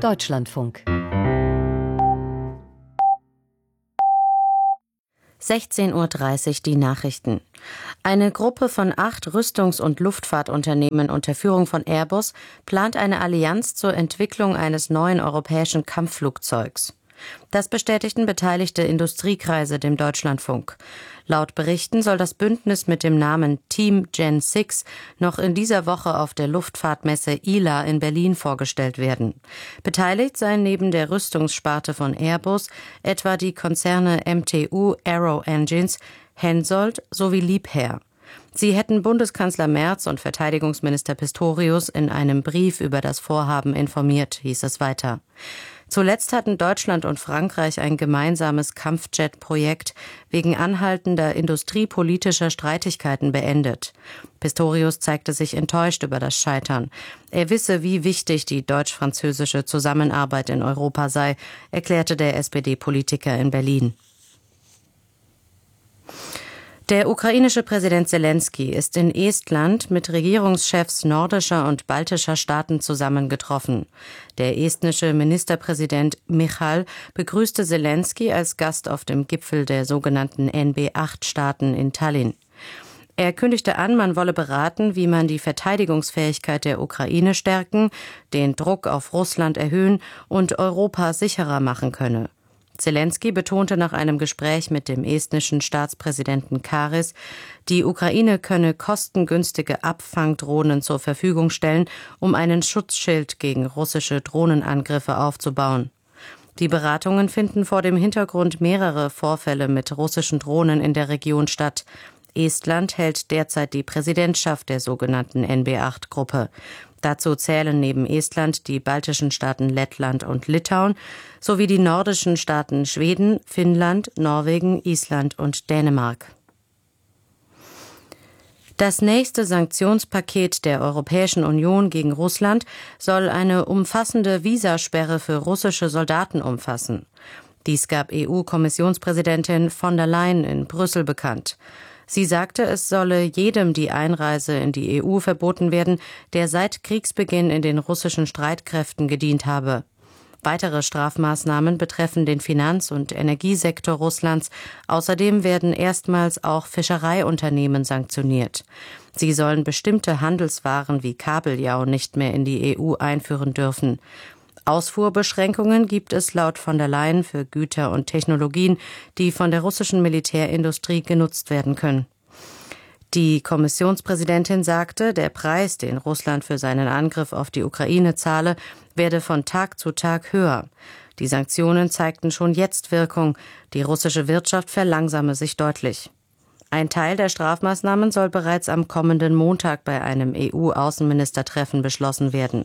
Deutschlandfunk 16:30 Uhr die Nachrichten. Eine Gruppe von 8 Rüstungs- und Luftfahrtunternehmen unter Führung von Airbus plant eine Allianz zur Entwicklung eines neuen europäischen Kampfflugzeugs. Das bestätigten beteiligte Industriekreise dem Deutschlandfunk. Laut Berichten soll das Bündnis mit dem Namen Team Gen 6 noch in dieser Woche auf der Luftfahrtmesse ILA in Berlin vorgestellt werden. Beteiligt seien neben der Rüstungssparte von Airbus etwa die Konzerne MTU Aero Engines, Hensoldt sowie Liebherr. Sie hätten Bundeskanzler Merz und Verteidigungsminister Pistorius in einem Brief über das Vorhaben informiert, hieß es weiter. Zuletzt hatten Deutschland und Frankreich ein gemeinsames Kampfjet-Projekt wegen anhaltender industriepolitischer Streitigkeiten beendet. Pistorius zeigte sich enttäuscht über das Scheitern. Er wisse, wie wichtig die deutsch-französische Zusammenarbeit in Europa sei, erklärte der SPD-Politiker in Berlin. Der ukrainische Präsident Selenskyj ist in Estland mit Regierungschefs nordischer und baltischer Staaten zusammengetroffen. Der estnische Ministerpräsident Michal begrüßte Selenskyj als Gast auf dem Gipfel der sogenannten NB8-Staaten in Tallinn. Er kündigte an, man wolle beraten, wie man die Verteidigungsfähigkeit der Ukraine stärken, den Druck auf Russland erhöhen und Europa sicherer machen könne. Selenskyj betonte nach einem Gespräch mit dem estnischen Staatspräsidenten Karis, die Ukraine könne kostengünstige Abfangdrohnen zur Verfügung stellen, um einen Schutzschild gegen russische Drohnenangriffe aufzubauen. Die Beratungen finden vor dem Hintergrund mehrerer Vorfälle mit russischen Drohnen in der Region statt. Estland hält derzeit die Präsidentschaft der sogenannten NB8-Gruppe. Dazu zählen neben Estland die baltischen Staaten Lettland und Litauen sowie die nordischen Staaten Schweden, Finnland, Norwegen, Island und Dänemark. Das nächste Sanktionspaket der Europäischen Union gegen Russland soll eine umfassende Visasperre für russische Soldaten umfassen. Dies gab EU-Kommissionspräsidentin von der Leyen in Brüssel bekannt. Sie sagte, es solle jedem die Einreise in die EU verboten werden, der seit Kriegsbeginn in den russischen Streitkräften gedient habe. Weitere Strafmaßnahmen betreffen den Finanz- und Energiesektor Russlands. Außerdem werden erstmals auch Fischereiunternehmen sanktioniert. Sie sollen bestimmte Handelswaren wie Kabeljau nicht mehr in die EU einführen dürfen. Ausfuhrbeschränkungen gibt es laut von der Leyen für Güter und Technologien, die von der russischen Militärindustrie genutzt werden können. Die Kommissionspräsidentin sagte, der Preis, den Russland für seinen Angriff auf die Ukraine zahle, werde von Tag zu Tag höher. Die Sanktionen zeigten schon jetzt Wirkung. Die russische Wirtschaft verlangsame sich deutlich. Ein Teil der Strafmaßnahmen soll bereits am kommenden Montag bei einem EU-Außenministertreffen beschlossen werden.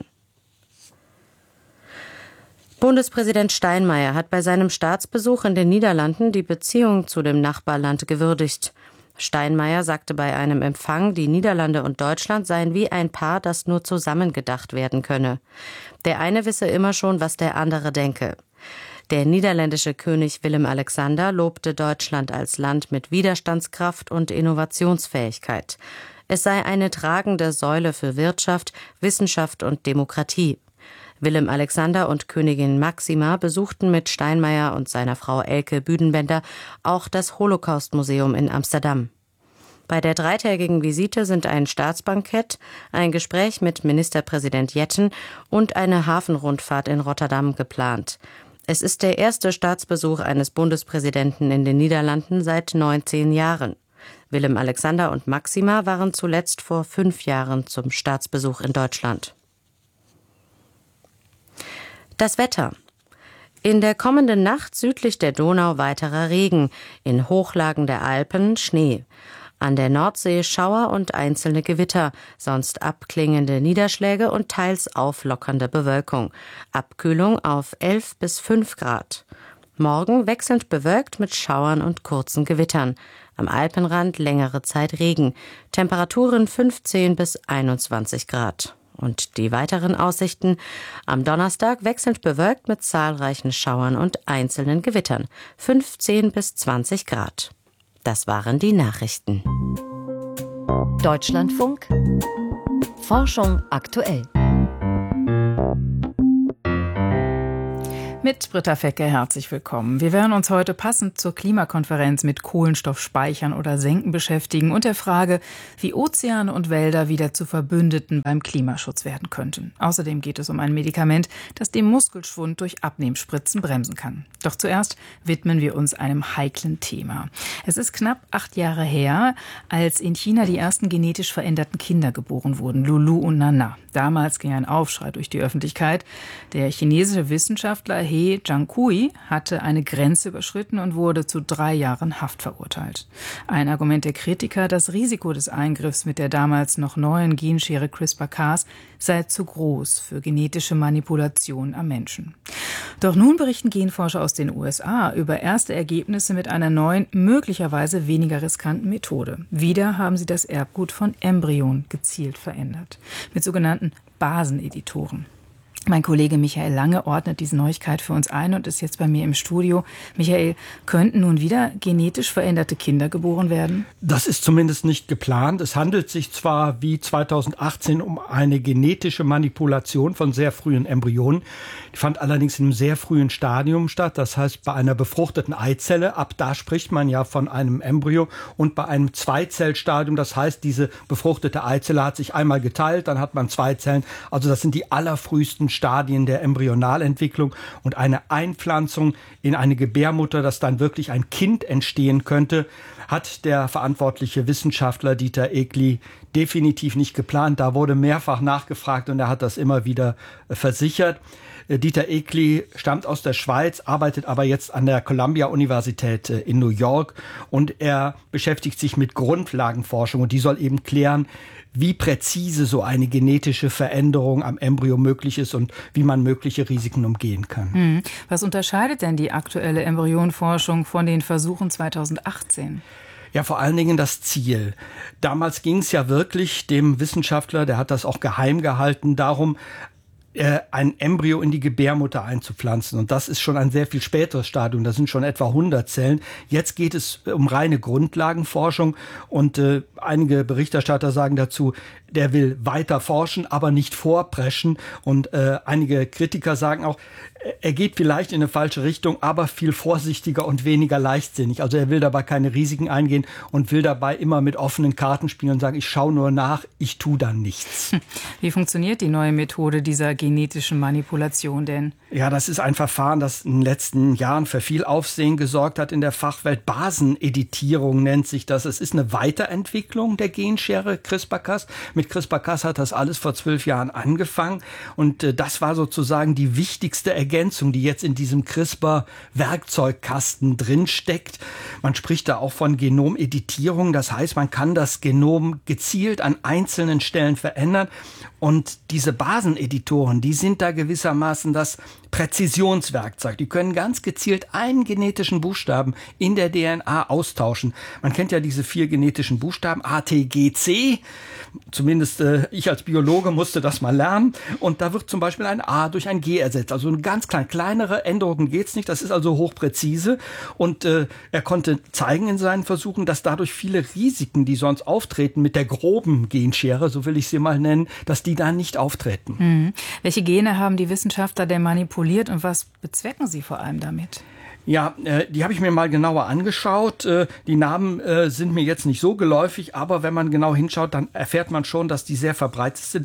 Bundespräsident Steinmeier hat bei seinem Staatsbesuch in den Niederlanden die Beziehung zu dem Nachbarland gewürdigt. Steinmeier sagte bei einem Empfang, die Niederlande und Deutschland seien wie ein Paar, das nur zusammengedacht werden könne. Der eine wisse immer schon, was der andere denke. Der niederländische König Willem-Alexander lobte Deutschland als Land mit Widerstandskraft und Innovationsfähigkeit. Es sei eine tragende Säule für Wirtschaft, Wissenschaft und Demokratie. Willem-Alexander und Königin Máxima besuchten mit Steinmeier und seiner Frau Elke Büdenbender auch das Holocaust-Museum in Amsterdam. Bei der 3-tägigen Visite sind ein Staatsbankett, ein Gespräch mit Ministerpräsident Jetten und eine Hafenrundfahrt in Rotterdam geplant. Es ist der erste Staatsbesuch eines Bundespräsidenten in den Niederlanden seit 19 Jahren. Willem-Alexander und Máxima waren zuletzt vor 5 Jahren zum Staatsbesuch in Deutschland. Das Wetter. In der kommenden Nacht südlich der Donau weiterer Regen, in Hochlagen der Alpen Schnee. An der Nordsee Schauer und einzelne Gewitter, sonst abklingende Niederschläge und teils auflockernde Bewölkung. Abkühlung auf 11 bis 5 Grad. Morgen wechselnd bewölkt mit Schauern und kurzen Gewittern. Am Alpenrand längere Zeit Regen. Temperaturen 15 bis 21 Grad. Und die weiteren Aussichten: am Donnerstag wechselnd bewölkt mit zahlreichen Schauern und einzelnen Gewittern, 15 bis 20 Grad. Das waren die Nachrichten. Deutschlandfunk Forschung aktuell. Mit Britta Fecke herzlich willkommen. Wir werden uns heute passend zur Klimakonferenz mit Kohlenstoffspeichern oder Senken beschäftigen und der Frage, wie Ozeane und Wälder wieder zu Verbündeten beim Klimaschutz werden könnten. Außerdem geht es um ein Medikament, das den Muskelschwund durch Abnehmspritzen bremsen kann. Doch zuerst widmen wir uns einem heiklen Thema. Es ist knapp 8 Jahre her, als in China die ersten genetisch veränderten Kinder geboren wurden, Lulu und Nana. Damals ging ein Aufschrei durch die Öffentlichkeit. Der chinesische Wissenschaftler He Jiankui hatte eine Grenze überschritten und wurde zu 3 Jahren Haft verurteilt. Ein Argument der Kritiker, das Risiko des Eingriffs mit der damals noch neuen Genschere CRISPR-Cas sei zu groß für genetische Manipulation am Menschen. Doch nun berichten Genforscher aus den USA über erste Ergebnisse mit einer neuen, möglicherweise weniger riskanten Methode. Wieder haben sie das Erbgut von Embryonen gezielt verändert. Mit sogenannten Baseneditoren. Mein Kollege Michael Lange ordnet diese Neuigkeit für uns ein und ist jetzt bei mir im Studio. Michael, könnten nun wieder genetisch veränderte Kinder geboren werden? Das ist zumindest nicht geplant. Es handelt sich zwar wie 2018 um eine genetische Manipulation von sehr frühen Embryonen. Die fand allerdings in einem sehr frühen Stadium statt. Das heißt, bei einer befruchteten Eizelle, ab da spricht man ja von einem Embryo, und bei einem Zweizellstadium, das heißt, diese befruchtete Eizelle hat sich einmal geteilt, dann hat man 2 Zellen. Also das sind die allerfrühesten Stadien der Embryonalentwicklung, und eine Einpflanzung in eine Gebärmutter, dass dann wirklich ein Kind entstehen könnte, hat der verantwortliche Wissenschaftler Dieter Ekli definitiv nicht geplant. Da wurde mehrfach nachgefragt und er hat das immer wieder versichert. Dieter Ekli stammt aus der Schweiz, arbeitet aber jetzt an der Columbia-Universität in New York, und er beschäftigt sich mit Grundlagenforschung, und die soll eben klären, wie präzise so eine genetische Veränderung am Embryo möglich ist und wie man mögliche Risiken umgehen kann. Was unterscheidet denn die aktuelle Embryonforschung von den Versuchen 2018? Ja, vor allen Dingen das Ziel. Damals ging es ja wirklich dem Wissenschaftler, der hat das auch geheim gehalten, darum, ein Embryo in die Gebärmutter einzupflanzen. Und das ist schon ein sehr viel späteres Stadium. Das sind schon etwa 100 Zellen. Jetzt geht es um reine Grundlagenforschung. Und einige Berichterstatter sagen dazu, der will weiter forschen, aber nicht vorpreschen. Und einige Kritiker sagen auch, er geht vielleicht in eine falsche Richtung, aber viel vorsichtiger und weniger leichtsinnig. Also er will dabei keine Risiken eingehen und will dabei immer mit offenen Karten spielen und sagen, ich schaue nur nach, ich tue dann nichts. Wie funktioniert die neue Methode dieser genetischen Manipulation denn? Ja, das ist ein Verfahren, das in den letzten Jahren für viel Aufsehen gesorgt hat in der Fachwelt. Baseneditierung nennt sich das. Es ist eine Weiterentwicklung der Genschere CRISPR-Cas. Mit CRISPR-Cas hat das alles vor 12 Jahren angefangen. Und das war sozusagen die wichtigste Ergänzung, die jetzt in diesem CRISPR-Werkzeugkasten drinsteckt. Man spricht da auch von Genomeditierung. Das heißt, man kann das Genom gezielt an einzelnen Stellen verändern. Und diese Baseneditoren, die sind da gewissermaßen das Präzisionswerkzeug. Die können ganz gezielt einen genetischen Buchstaben in der DNA austauschen. Man kennt ja diese 4 genetischen Buchstaben, A, T, G, C. Zumindest ich als Biologe musste das mal lernen. Und da wird zum Beispiel ein A durch ein G ersetzt. Also eine ganz kleinere Änderungen geht's nicht. Das ist also hochpräzise. Und er konnte zeigen in seinen Versuchen, dass dadurch viele Risiken, die sonst auftreten mit der groben Genschere, so will ich sie mal nennen, dass die da nicht auftreten. Welche Gene haben die Wissenschaftler denn manipuliert und was bezwecken sie vor allem damit? Ja, die habe ich mir mal genauer angeschaut. Die Namen sind mir jetzt nicht so geläufig, aber wenn man genau hinschaut, dann erfährt man schon, dass die sehr verbreitet sind.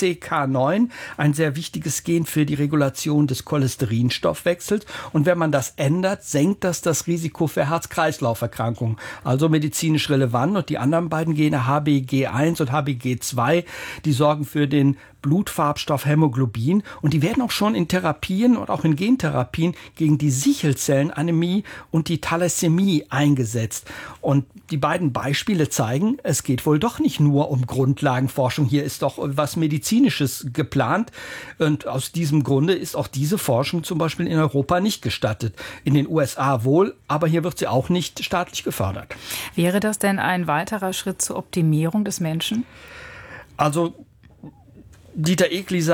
PCK9, ein sehr wichtiges Gen für die Regulation des Cholesterinstoffwechsels. Und wenn man das ändert, senkt das Risiko für Herz-Kreislauf-Erkrankungen. Also medizinisch relevant. Und die anderen beiden Gene, HBG1 und HBG2, die sorgen für den Blutfarbstoff Hämoglobin, und die werden auch schon in Therapien und auch in Gentherapien gegen die Sichelzellenanämie und die Thalassämie eingesetzt. Und die beiden Beispiele zeigen, es geht wohl doch nicht nur um Grundlagenforschung. Hier ist doch was Medizinisches geplant, und aus diesem Grunde ist auch diese Forschung zum Beispiel in Europa nicht gestattet. In den USA wohl, aber hier wird sie auch nicht staatlich gefördert. Wäre das denn ein weiterer Schritt zur Optimierung des Menschen? Also Dieter Ekli sagt,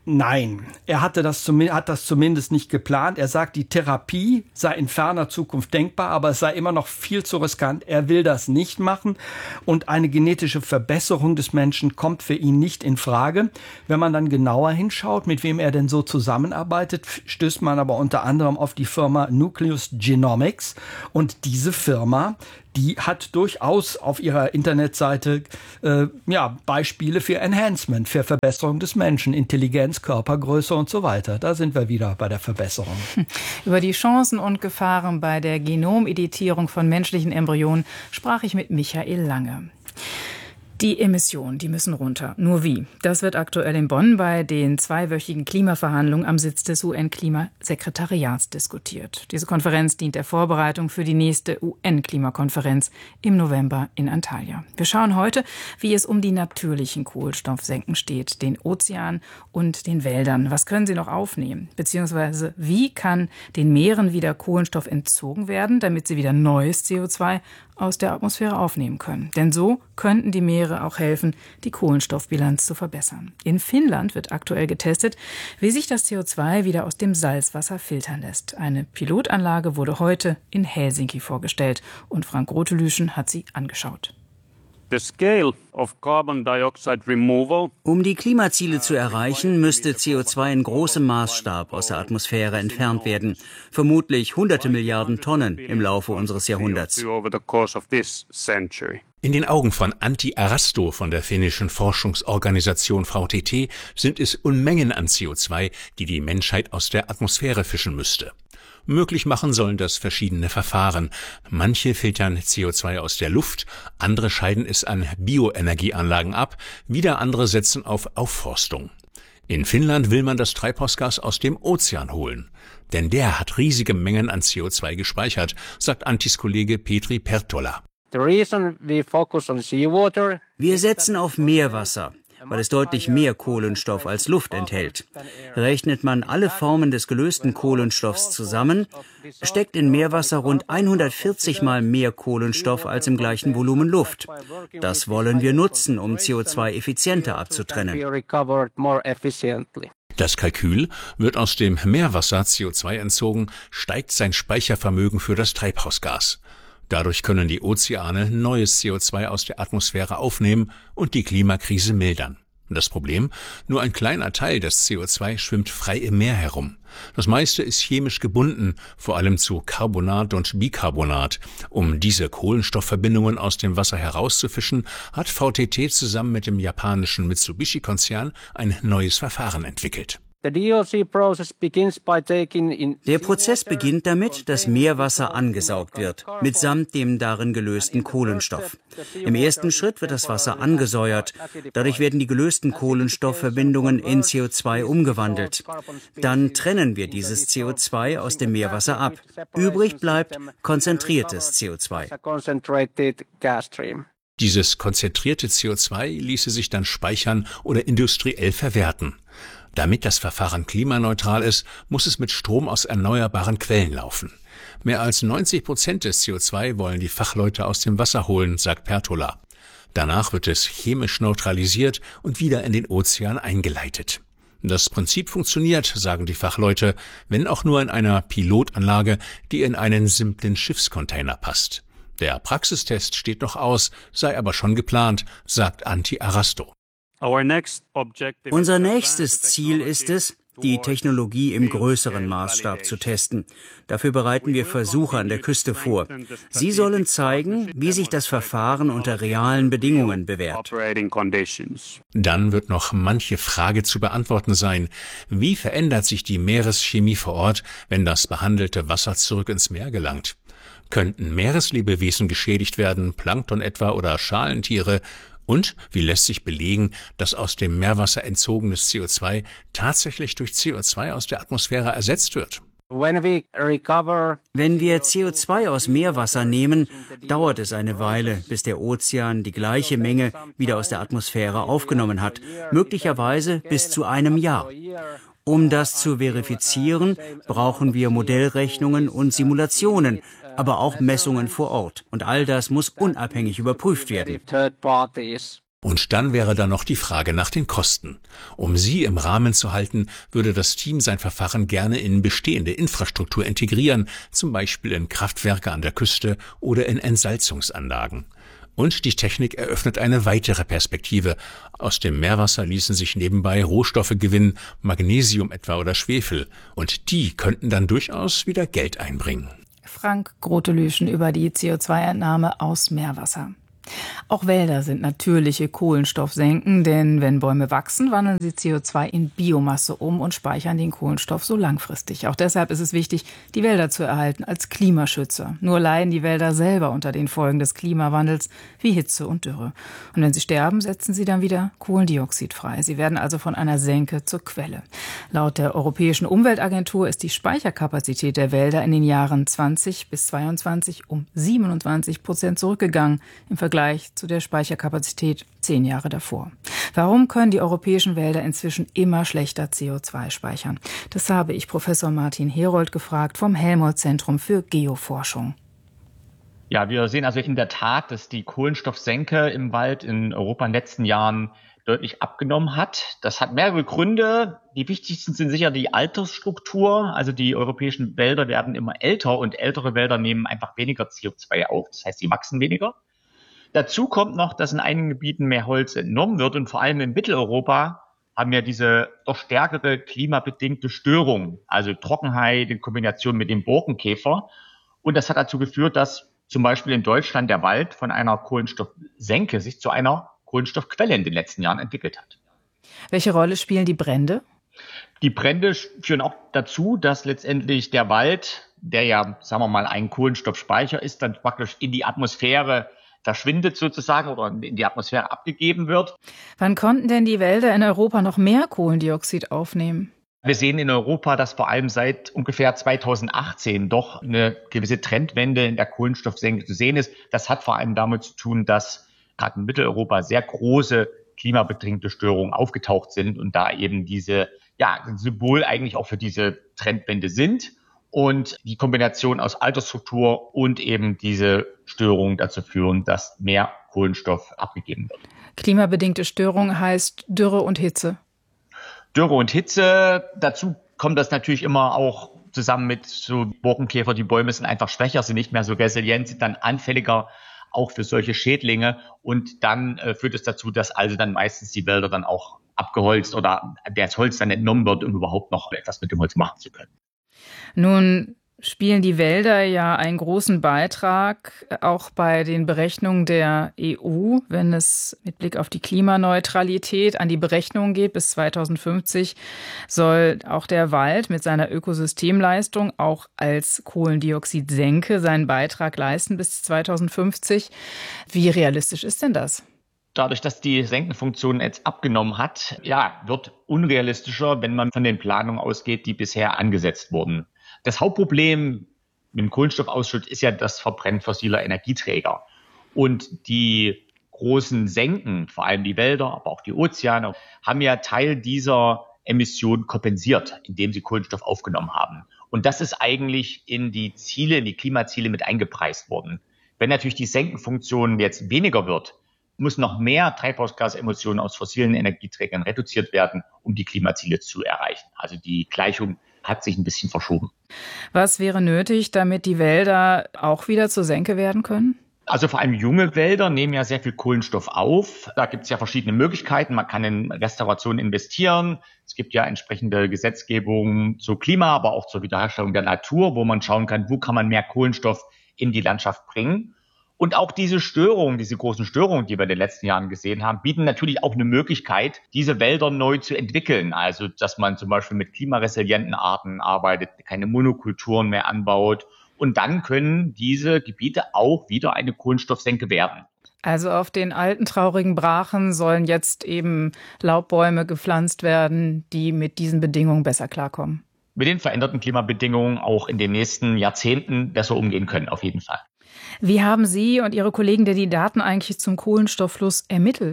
Nein, er hat das zumindest nicht geplant. Er sagt, die Therapie sei in ferner Zukunft denkbar, aber es sei immer noch viel zu riskant. Er will das nicht machen und eine genetische Verbesserung des Menschen kommt für ihn nicht in Frage. Wenn man dann genauer hinschaut, mit wem er denn so zusammenarbeitet, stößt man aber unter anderem auf die Firma Nucleus Genomics und diese Firma, die hat durchaus auf ihrer Internetseite Beispiele für Enhancement, für Verbesserung des Menschen, Intelligenz, Körpergröße und so weiter. Da sind wir wieder bei der Verbesserung. Über die Chancen und Gefahren bei der Genomeditierung von menschlichen Embryonen sprach ich mit Michael Lange. Die Emissionen, die müssen runter. Nur wie? Das wird aktuell in Bonn bei den 2-wöchigen Klimaverhandlungen am Sitz des UN-Klimasekretariats diskutiert. Diese Konferenz dient der Vorbereitung für die nächste UN-Klimakonferenz im November in Antalya. Wir schauen heute, wie es um die natürlichen Kohlenstoffsenken steht, den Ozeanen und den Wäldern. Was können sie noch aufnehmen? Beziehungsweise wie kann den Meeren wieder Kohlenstoff entzogen werden, damit sie wieder neues CO2 aus der Atmosphäre aufnehmen können. Denn so könnten die Meere auch helfen, die Kohlenstoffbilanz zu verbessern. In Finnland wird aktuell getestet, wie sich das CO2 wieder aus dem Salzwasser filtern lässt. Eine Pilotanlage wurde heute in Helsinki vorgestellt und Frank Rotelüschen hat sie angeschaut. Um die Klimaziele zu erreichen, müsste CO2 in großem Maßstab aus der Atmosphäre entfernt werden. Vermutlich hunderte Milliarden Tonnen im Laufe unseres Jahrhunderts. In den Augen von Antti Arasto von der finnischen Forschungsorganisation VTT sind es Unmengen an CO2, die die Menschheit aus der Atmosphäre fischen müsste. Möglich machen sollen das verschiedene Verfahren. Manche filtern CO2 aus der Luft, andere scheiden es an Bioenergieanlagen ab, wieder andere setzen auf Aufforstung. In Finnland will man das Treibhausgas aus dem Ozean holen. Denn der hat riesige Mengen an CO2 gespeichert, sagt Antis Kollege Petri Pertola. Wir setzen auf Meerwasser, weil es deutlich mehr Kohlenstoff als Luft enthält. Rechnet man alle Formen des gelösten Kohlenstoffs zusammen, steckt in Meerwasser rund 140 Mal mehr Kohlenstoff als im gleichen Volumen Luft. Das wollen wir nutzen, um CO2 effizienter abzutrennen. Das Kalkül: wird aus dem Meerwasser CO2 entzogen, steigt sein Speichervermögen für das Treibhausgas. Dadurch können die Ozeane neues CO2 aus der Atmosphäre aufnehmen und die Klimakrise mildern. Das Problem: nur ein kleiner Teil des CO2 schwimmt frei im Meer herum. Das meiste ist chemisch gebunden, vor allem zu Carbonat und Bicarbonat. Um diese Kohlenstoffverbindungen aus dem Wasser herauszufischen, hat VTT zusammen mit dem japanischen Mitsubishi-Konzern ein neues Verfahren entwickelt. Der Prozess beginnt damit, dass Meerwasser angesaugt wird, mitsamt dem darin gelösten Kohlenstoff. Im ersten Schritt wird das Wasser angesäuert. Dadurch werden die gelösten Kohlenstoffverbindungen in CO2 umgewandelt. Dann trennen wir dieses CO2 aus dem Meerwasser ab. Übrig bleibt konzentriertes CO2. Dieses konzentrierte CO2 ließe sich dann speichern oder industriell verwerten. Damit das Verfahren klimaneutral ist, muss es mit Strom aus erneuerbaren Quellen laufen. Mehr als 90% des CO2 wollen die Fachleute aus dem Wasser holen, sagt Pertola. Danach wird es chemisch neutralisiert und wieder in den Ozean eingeleitet. Das Prinzip funktioniert, sagen die Fachleute, wenn auch nur in einer Pilotanlage, die in einen simplen Schiffscontainer passt. Der Praxistest steht noch aus, sei aber schon geplant, sagt Antti Arasto. Unser nächstes Ziel ist es, die Technologie im größeren Maßstab zu testen. Dafür bereiten wir Versuche an der Küste vor. Sie sollen zeigen, wie sich das Verfahren unter realen Bedingungen bewährt. Dann wird noch manche Frage zu beantworten sein. Wie verändert sich die Meereschemie vor Ort, wenn das behandelte Wasser zurück ins Meer gelangt? Könnten Meereslebewesen geschädigt werden, Plankton etwa oder Schalentiere? Und wie lässt sich belegen, dass aus dem Meerwasser entzogenes CO2 tatsächlich durch CO2 aus der Atmosphäre ersetzt wird? Wenn wir CO2 aus Meerwasser nehmen, dauert es eine Weile, bis der Ozean die gleiche Menge wieder aus der Atmosphäre aufgenommen hat, möglicherweise bis zu einem Jahr. Um das zu verifizieren, brauchen wir Modellrechnungen und Simulationen, aber auch Messungen vor Ort. Und all das muss unabhängig überprüft werden. Und dann wäre da noch die Frage nach den Kosten. Um sie im Rahmen zu halten, würde das Team sein Verfahren gerne in bestehende Infrastruktur integrieren, zum Beispiel in Kraftwerke an der Küste oder in Entsalzungsanlagen. Und die Technik eröffnet eine weitere Perspektive. Aus dem Meerwasser ließen sich nebenbei Rohstoffe gewinnen, Magnesium etwa oder Schwefel. Und die könnten dann durchaus wieder Geld einbringen. Frank Grotelüschen über die CO2-Entnahme aus Meerwasser. Auch Wälder sind natürliche Kohlenstoffsenken, denn wenn Bäume wachsen, wandeln sie CO2 in Biomasse um und speichern den Kohlenstoff so langfristig. Auch deshalb ist es wichtig, die Wälder zu erhalten als Klimaschützer. Nur leiden die Wälder selber unter den Folgen des Klimawandels wie Hitze und Dürre. Und wenn sie sterben, setzen sie dann wieder Kohlendioxid frei. Sie werden also von einer Senke zur Quelle. Laut der Europäischen Umweltagentur ist die Speicherkapazität der Wälder in den Jahren 20 bis 22 um 27% zurückgegangen im Vergleich zu der Speicherkapazität 10 Jahre davor. Warum können die europäischen Wälder inzwischen immer schlechter CO2 speichern? Das habe ich Professor Martin Herold gefragt vom Helmholtz-Zentrum für Geoforschung. Ja, wir sehen also in der Tat, dass die Kohlenstoffsenke im Wald in Europa in den letzten Jahren deutlich abgenommen hat. Das hat mehrere Gründe. Die wichtigsten sind sicher die Altersstruktur. Also die europäischen Wälder werden immer älter und ältere Wälder nehmen einfach weniger CO2 auf. Das heißt, sie wachsen weniger. Dazu kommt noch, dass in einigen Gebieten mehr Holz entnommen wird und vor allem in Mitteleuropa haben wir diese doch stärkere klimabedingte Störung, also Trockenheit in Kombination mit dem Borkenkäfer. Und das hat dazu geführt, dass zum Beispiel in Deutschland der Wald von einer Kohlenstoffsenke sich zu einer Kohlenstoffquelle in den letzten Jahren entwickelt hat. Welche Rolle spielen die Brände? Die Brände führen auch dazu, dass letztendlich der Wald, der ja, sagen wir mal, ein Kohlenstoffspeicher ist, dann praktisch in die Atmosphäre verschwindet sozusagen oder in die Atmosphäre abgegeben wird. Wann konnten denn die Wälder in Europa noch mehr Kohlendioxid aufnehmen? Wir sehen in Europa, dass vor allem seit ungefähr 2018 doch eine gewisse Trendwende in der Kohlenstoffsenke zu sehen ist. Das hat vor allem damit zu tun, dass gerade in Mitteleuropa sehr große klimabedingte Störungen aufgetaucht sind und da eben diese, ein Symbol eigentlich auch für diese Trendwende sind. Und die Kombination aus Altersstruktur und eben diese Störungen dazu führen, dass mehr Kohlenstoff abgegeben wird. Klimabedingte Störung heißt Dürre und Hitze. Dürre und Hitze, dazu kommt das natürlich immer auch zusammen mit so Borkenkäfer. Die Bäume sind einfach schwächer, sind nicht mehr so resilient, sind dann anfälliger auch für solche Schädlinge. Und dann führt es dazu, dass also dann meistens die Wälder dann auch abgeholzt oder das Holz dann entnommen wird, um überhaupt noch etwas mit dem Holz machen zu können. Nun spielen die Wälder ja einen großen Beitrag, auch bei den Berechnungen der EU, wenn es mit Blick auf die Klimaneutralität an die Berechnungen geht. Bis 2050 soll auch der Wald mit seiner Ökosystemleistung auch als Kohlendioxidsenke seinen Beitrag leisten bis 2050. Wie realistisch ist denn das? Dadurch, dass die Senkenfunktion jetzt abgenommen hat, wird unrealistischer, wenn man von den Planungen ausgeht, die bisher angesetzt wurden. Das Hauptproblem mit dem Kohlenstoffausschuss ist ja das Verbrennen fossiler Energieträger. Und die großen Senken, vor allem die Wälder, aber auch die Ozeane, haben ja Teil dieser Emissionen kompensiert, indem sie Kohlenstoff aufgenommen haben. Und das ist eigentlich in die Klimaziele mit eingepreist worden. Wenn natürlich die Senkenfunktion jetzt weniger wird, muss noch mehr Treibhausgasemissionen aus fossilen Energieträgern reduziert werden, um die Klimaziele zu erreichen. Also die Gleichung hat sich ein bisschen verschoben. Was wäre nötig, damit die Wälder auch wieder zur Senke werden können? Also vor allem junge Wälder nehmen ja sehr viel Kohlenstoff auf. Da gibt es ja verschiedene Möglichkeiten. Man kann in Restauration investieren. Es gibt ja entsprechende Gesetzgebung zu Klima, aber auch zur Wiederherstellung der Natur, wo man schauen kann, wo kann man mehr Kohlenstoff in die Landschaft bringen. Und auch diese großen Störungen, die wir in den letzten Jahren gesehen haben, bieten natürlich auch eine Möglichkeit, diese Wälder neu zu entwickeln. Also, dass man zum Beispiel mit klimaresilienten Arten arbeitet, keine Monokulturen mehr anbaut. Und dann können diese Gebiete auch wieder eine Kohlenstoffsenke werden. Also auf den alten, traurigen Brachen sollen jetzt eben Laubbäume gepflanzt werden, die mit diesen Bedingungen besser klarkommen. Mit den veränderten Klimabedingungen auch in den nächsten Jahrzehnten besser umgehen können, auf jeden Fall. Wie haben Sie und Ihre Kollegen denn die Daten eigentlich zum Kohlenstofffluss ermittelt?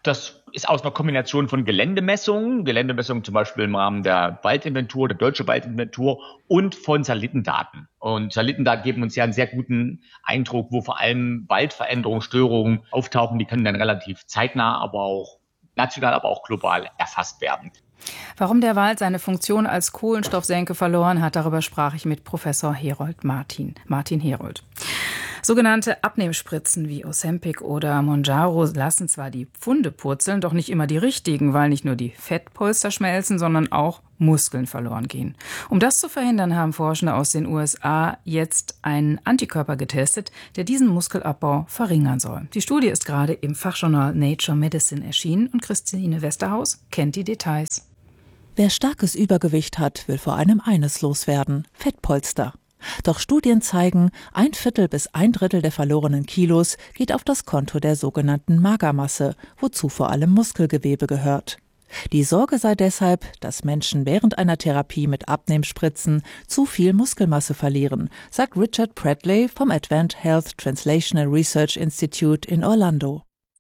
Das ist aus einer Kombination von Geländemessungen zum Beispiel im Rahmen der Waldinventur, der Deutsche Waldinventur und von Satellitendaten. Und Satellitendaten geben uns ja einen sehr guten Eindruck, wo vor allem Waldveränderungen, Störungen auftauchen. Die können dann relativ zeitnah, aber auch national, aber auch global erfasst werden. Warum der Wald seine Funktion als Kohlenstoffsenke verloren hat, darüber sprach ich mit Professor Martin Herold. Sogenannte Abnehmspritzen wie Ozempic oder Mounjaro lassen zwar die Pfunde purzeln, doch nicht immer die richtigen, weil nicht nur die Fettpolster schmelzen, sondern auch Muskeln verloren gehen. Um das zu verhindern, haben Forschende aus den USA jetzt einen Antikörper getestet, der diesen Muskelabbau verringern soll. Die Studie ist gerade im Fachjournal Nature Medicine erschienen und Christine Westerhaus kennt die Details. Wer starkes Übergewicht hat, will vor allem eines loswerden: Fettpolster. Doch Studien zeigen, 1/4 bis 1/3 der verlorenen Kilos geht auf das Konto der sogenannten Magermasse, wozu vor allem Muskelgewebe gehört. Die Sorge sei deshalb, dass Menschen während einer Therapie mit Abnehmspritzen zu viel Muskelmasse verlieren, sagt Richard Bradley vom Advent Health Translational Research Institute in Orlando.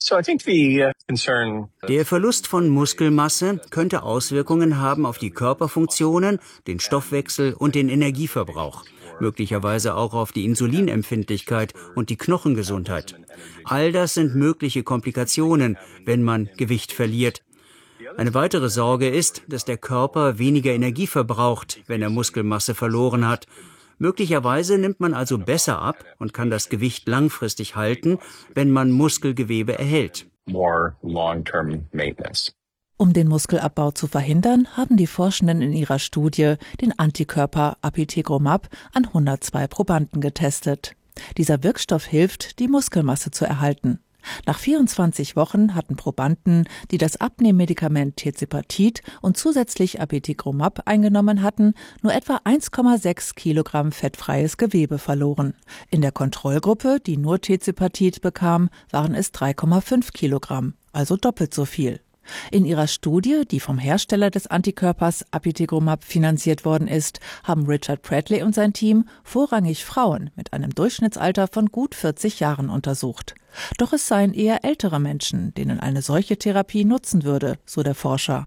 Der Verlust von Muskelmasse könnte Auswirkungen haben auf die Körperfunktionen, den Stoffwechsel und den Energieverbrauch, möglicherweise auch auf die Insulinempfindlichkeit und die Knochengesundheit. All das sind mögliche Komplikationen, wenn man Gewicht verliert. Eine weitere Sorge ist, dass der Körper weniger Energie verbraucht, wenn er Muskelmasse verloren hat. Möglicherweise nimmt man also besser ab und kann das Gewicht langfristig halten, wenn man Muskelgewebe erhält. Um den Muskelabbau zu verhindern, haben die Forschenden in ihrer Studie den Antikörper Apitegromab an 102 Probanden getestet. Dieser Wirkstoff hilft, die Muskelmasse zu erhalten. Nach 24 Wochen hatten Probanden, die das Abnehmmedikament Tirzepatid und zusätzlich Apitegromab eingenommen hatten, nur etwa 1,6 Kilogramm fettfreies Gewebe verloren. In der Kontrollgruppe, die nur Tirzepatid bekam, waren es 3,5 Kilogramm, also doppelt so viel. In ihrer Studie, die vom Hersteller des Antikörpers Apitegromab finanziert worden ist, haben Richard Bradley und sein Team vorrangig Frauen mit einem Durchschnittsalter von gut 40 Jahren untersucht. Doch es seien eher ältere Menschen, denen eine solche Therapie nutzen würde, so der Forscher.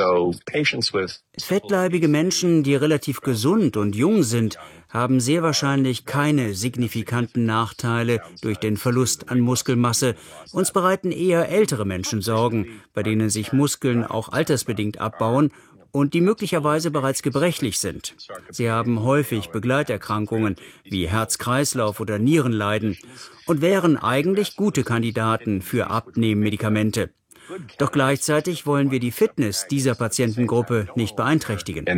Fettleibige Menschen, die relativ gesund und jung sind, haben sehr wahrscheinlich keine signifikanten Nachteile durch den Verlust an Muskelmasse. Uns bereiten eher ältere Menschen Sorgen, bei denen sich Muskeln auch altersbedingt abbauen und die möglicherweise bereits gebrechlich sind. Sie haben häufig Begleiterkrankungen wie Herz-Kreislauf- oder Nierenleiden und wären eigentlich gute Kandidaten für Abnehmmedikamente. Doch gleichzeitig wollen wir die Fitness dieser Patientengruppe nicht beeinträchtigen.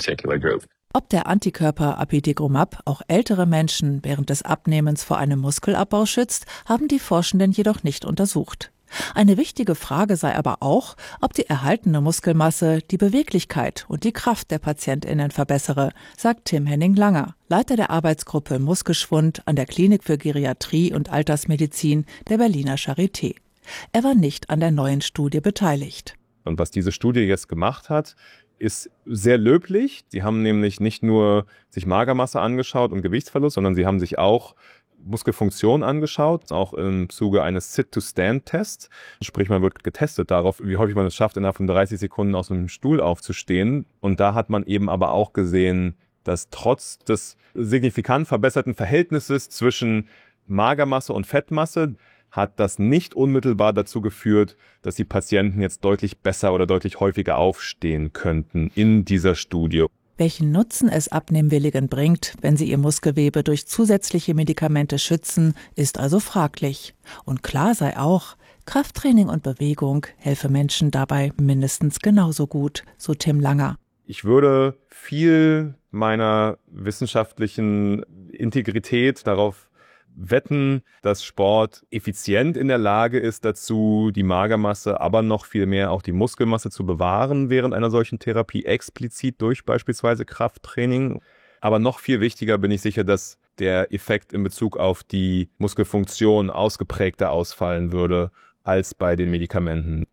Ob der Antikörper Apitegromab auch ältere Menschen während des Abnehmens vor einem Muskelabbau schützt, haben die Forschenden jedoch nicht untersucht. Eine wichtige Frage sei aber auch, ob die erhaltene Muskelmasse die Beweglichkeit und die Kraft der PatientInnen verbessere, sagt Tim Henning-Langer, Leiter der Arbeitsgruppe Muskelschwund an der Klinik für Geriatrie und Altersmedizin der Berliner Charité. Er war nicht an der neuen Studie beteiligt. Und was diese Studie jetzt gemacht hat, ist sehr löblich. Sie haben nämlich nicht nur sich Magermasse angeschaut und Gewichtsverlust, sondern sie haben sich auch Muskelfunktion angeschaut, auch im Zuge eines Sit-to-Stand-Tests. Sprich, man wird getestet darauf, wie häufig man es schafft, innerhalb von 30 Sekunden aus einem Stuhl aufzustehen. Und da hat man eben aber auch gesehen, dass trotz des signifikant verbesserten Verhältnisses zwischen Magermasse und Fettmasse hat das nicht unmittelbar dazu geführt, dass die Patienten jetzt deutlich besser oder deutlich häufiger aufstehen könnten in dieser Studie. Welchen Nutzen es Abnehmwilligen bringt, wenn sie ihr Muskelgewebe durch zusätzliche Medikamente schützen, ist also fraglich. Und klar sei auch, Krafttraining und Bewegung helfe Menschen dabei mindestens genauso gut, so Tim Langer. Ich würde viel meiner wissenschaftlichen Integrität darauf wetten, dass Sport effizient in der Lage ist dazu, die Magermasse, aber noch viel mehr auch die Muskelmasse zu bewahren während einer solchen Therapie, explizit durch beispielsweise Krafttraining. Aber noch viel wichtiger bin ich sicher, dass der Effekt in Bezug auf die Muskelfunktion ausgeprägter ausfallen würde als bei den Medikamenten.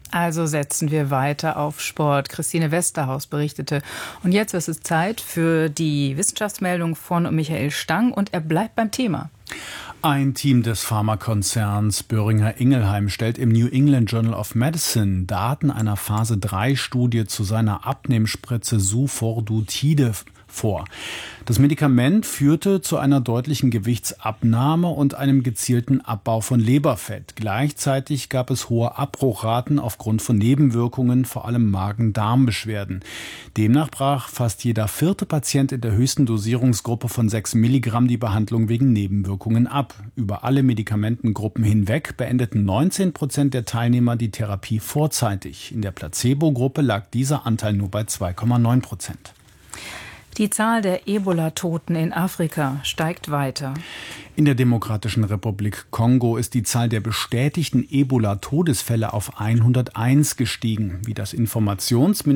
Also setzen wir weiter auf Sport. Christine Westerhaus berichtete. Und jetzt ist es Zeit für die Wissenschaftsmeldung von Michael Stang und er bleibt beim Thema. Ein Team des Pharmakonzerns Boehringer Ingelheim stellt im New England Journal of Medicine Daten einer Phase-3-Studie zu seiner Abnehmspritze Sufordutide vor. Das Medikament führte zu einer deutlichen Gewichtsabnahme und einem gezielten Abbau von Leberfett. Gleichzeitig gab es hohe Abbruchraten aufgrund von Nebenwirkungen, vor allem Magen-Darm-Beschwerden. Demnach brach fast jeder 4. Patient in der höchsten Dosierungsgruppe von 6 Milligramm die Behandlung wegen Nebenwirkungen ab. Über alle Medikamentengruppen hinweg beendeten 19% der Teilnehmer die Therapie vorzeitig. In der Placebo-Gruppe lag dieser Anteil nur bei 2,9%. Die Zahl der Ebola-Toten in Afrika steigt weiter. In der Demokratischen Republik Kongo ist die Zahl der bestätigten Ebola-Todesfälle auf 101 gestiegen. Wie das Informationsministerium